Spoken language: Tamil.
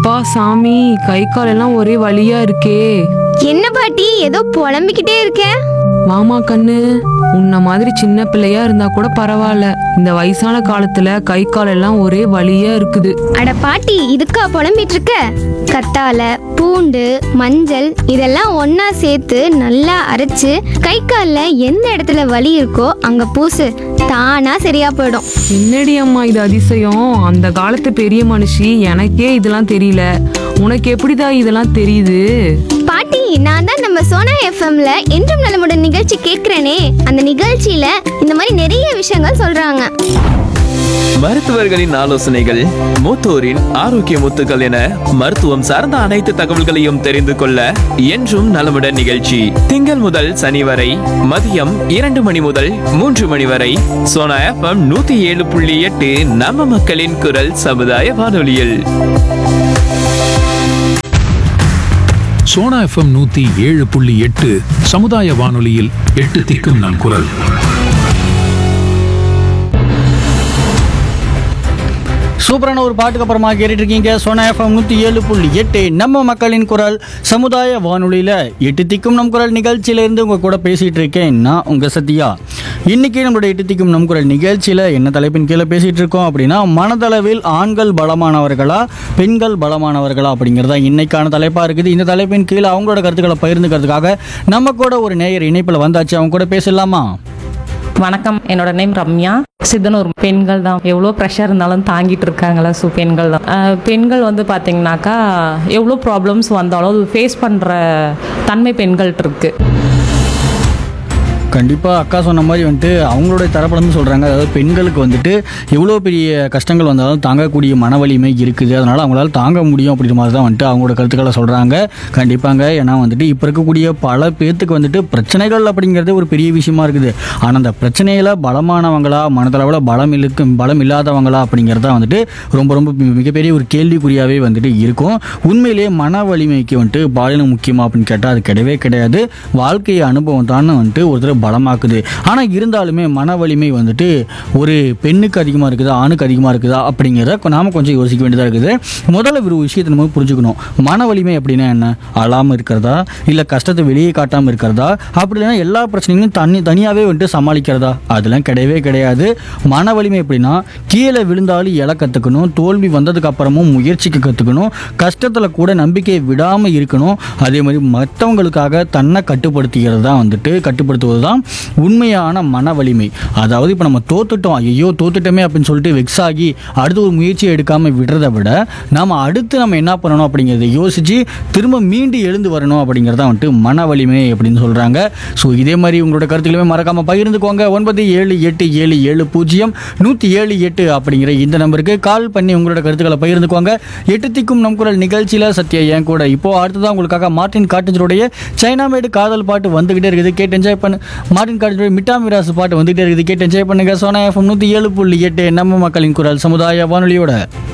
அப்பா சாமி, கை கால் எல்லாம் ஒரே வலியா இருக்கே. என்ன பாட்டி ஏதோ புலம்பிக்கிட்டே இருக்க? வாமா கண்ணு, உன்ன மாதிரி சின்ன பிள்ளையா இருந்தா கூட பரவாயில்ல, இந்த வயசான காலத்துல கை கால் எல்லாம் ஒரே வலியா இருக்குது. அட பாட்டி, இதுக்கா புலம்பிட்டு இருக்க? கத்தால, பூண்டு, மஞ்சள் இதெல்லாம் ஒண்ணா சேர்த்து நல்லா அரைச்சு கை கால்ல எந்த இடத்துல வலி இருக்கோ அங்க பூசு, தானா சரியா போயிடும். என்னடி அம்மா இது அதிசயம், அந்த காலத்து பெரிய மனுஷி, எனக்கே இதெல்லாம் தெரியல, உனக்கு எப்படிதான் இதெல்லாம் தெரியுது? பாட்டி, நான் தான் நம்ம சோனா எஃப்எம்ல என்றும் நலமுடன் நிகழ்ச்சி கேட்கிறேனே, அந்த நிகழ்ச்சியில இந்த மாதிரி நிறைய விஷயங்கள் சொல்றாங்க. மருத்துவர்களின் ஆலோசனைகள், மூத்தோரின் ஆரோக்கிய முத்துக்கள் என மருத்துவம் சார்ந்த அனைத்து தகவல்களையும் தெரிந்து கொள்ள என்றும் நலமுடன் நிகழ்ச்சி திங்கள் முதல் சனி வரை மதியம் 2 மணி முதல் 3 மணி வரை சோனா எஃப்எம் 107.8 நம்ம மக்களின் குரல் சமுதாய வானொலியில். சோனா எஃப்எம் 107.8 சமுதாய வானொலியில் 8 திக்கும் நம் குரல். சூப்பரான ஒரு பாட்டுக்கு அப்புறமா கேட்டுட்டு இருக்கீங்க சோனா எஃப்எம் 107.8 நம்ம மக்களின் குரல் சமுதாய வானொலியில் 8 திக்கும் நம் குரல் நிகழ்ச்சியிலேருந்து உங்கள் கூட பேசிகிட்டு இருக்கேன் நான் உங்கள் சத்யா. இன்றைக்கி நம்மளுடைய 8 திக்கும் நம் குரல் நிகழ்ச்சியில் என்ன தலைப்பின் கீழே பேசிகிட்டு இருக்கோம் அப்படின்னா, மனதளவில் ஆண்கள் பலமானவர்களா பெண்கள் பலமானவர்களா அப்படிங்கிறதா இன்னைக்கான தலைப்பாக இருக்குது. இந்த தலைப்பின் கீழே அவங்களோட கருத்துக்களை பகிர்ந்துக்கிறதுக்காக நம்ம கூட ஒரு நேயர் இணைப்பில் வந்தாச்சு. அவங்க கூட பேசலாமா? வணக்கம், என்னோட நேம் ரம்யா. சித்தனூர். பெண்கள் தான் எவ்வளோ ப்ரெஷர் இருந்தாலும் தாங்கிட்டு இருக்காங்களா? பெண்கள் தான். பெண்கள் வந்து பார்த்தீங்கன்னாக்கா எவ்வளோ ப்ராப்ளம்ஸ் வந்தாலும் அது ஃபேஸ் பண்ணுற தன்மை பெண்கள்கிட்ட இருக்குது. கண்டிப்பாக அக்கா சொன்ன மாதிரி வந்துட்டு அவங்களுடைய தரப்புலேருந்து சொல்கிறாங்க. அதாவது பெண்களுக்கு வந்துட்டு எவ்வளோ பெரிய கஷ்டங்கள் வந்தாலும் தாங்கக்கூடிய மன வலிமை இருக்குது, அதனால் அவங்களால தாங்க முடியும் அப்படின்ற மாதிரி தான் வந்துட்டு அவங்களோட கருத்துக்களை சொல்கிறாங்க. கண்டிப்பாங்க. ஏன்னா வந்துட்டு இப்போ இருக்கக்கூடிய பல பேர்த்துக்கு வந்துட்டு பிரச்சனைகள் அப்படிங்கிறது ஒரு பெரிய விஷயமா இருக்குது. ஆனால் அந்த பிரச்சனையில் பலமானவங்களா மனதளவில் பலம் இல்லாதவங்களா அப்படிங்கிறத வந்துட்டு ரொம்ப ரொம்ப மிகப்பெரிய ஒரு கேள்விக்குறியாகவே வந்துட்டு இருக்கும். உண்மையிலேயே மன வலிமைக்கு வந்துட்டு பாலினம் முக்கியமாக அப்படின்னு கேட்டால் அது கிடையவே கிடையாது. வாழ்க்கை அனுபவம் தான் வந்துட்டு ஒருத்தர் பலமாக்குது. ஆனால் இருந்தாலுமே மன வலிமை வந்துட்டு ஒரு பெண்ணுக்கு அதிகமாக இருக்குதா ஆணுக்கு அதிகமாக இருக்குதா அப்படிங்கிறத நாம் கொஞ்சம் யோசிக்க வேண்டியதாக இருக்குது. முதல்ல ஒரு விஷயத்தை நம்ம புரிஞ்சுக்கணும். மன வலிமை அப்படின்னா என்ன? அழாமல் இருக்கிறதா, இல்லை கஷ்டத்தை வெளியே காட்டாமல் இருக்கிறதா, அப்படி இல்லைன்னா எல்லா பிரச்சனைகளும் தனியாகவே வந்துட்டு சமாளிக்கிறதா? அதெல்லாம் கிடையவே கிடையாது. மன வலிமை எப்படின்னா, கீழே விழுந்தாலும் எழ கற்றுக்கணும், தோல்வி வந்ததுக்கு அப்புறமும் முயற்சிக்கு கற்றுக்கணும், கஷ்டத்தில் கூட நம்பிக்கையை விடாமல் இருக்கணும், அதே மாதிரி மற்றவங்களுக்காக தன்னை கட்டுப்படுத்துவது தான் உண்மையான மன வலிமை. அதாவது இப்போ நம்ம தோத்துட்டோம், ஐயோ தோத்துட்டோமே அப்படின்னு சொல்லிட்டு வெக்ஸ் ஆகி அடுத்து ஒரு முயற்சியை எடுக்காமல் விடுறதை விட நம்ம அடுத்து நம்ம என்ன பண்ணணும் அப்படிங்கிறத யோசித்து திரும்ப மீண்டு எழுந்து வரணும் அப்படிங்கிறதான் வந்துட்டு மன வலிமை அப்படின்னு சொல்கிறாங்க. ஸோ இதே மாதிரி உங்களோட கருத்துக்களுமே மறக்காமல் பகிர்ந்துக்கோங்க. 9787010778 அப்படிங்கிற இந்த நம்பருக்கு கால் பண்ணி உங்களோட கருத்துக்களை பகிர்ந்துக்கோங்க. 8 திக்கும் நம் குரல் நிகழ்ச்சியில் சத்யா என் கூட. இப்போ அடுத்ததான் உங்களுக்காக மார்ட்டின் காட்டேஜருடைய சைனா மேடு காதல் பாட்டு வந்துகிட்டே இருக்குது, கேட்டு என்ஜாய் பண்ணு. மார்ட்டின் காட்டேஜருடைய மிட்டா மிராசு பாட்டு வந்துகிட்டே இருக்குது, கேட்டு என்ஜாய் பண்ணுங்க. சோனா எஃப்எம் 107.8 நம்ம மக்களின் குரல் சமுதாய வானொலியோட.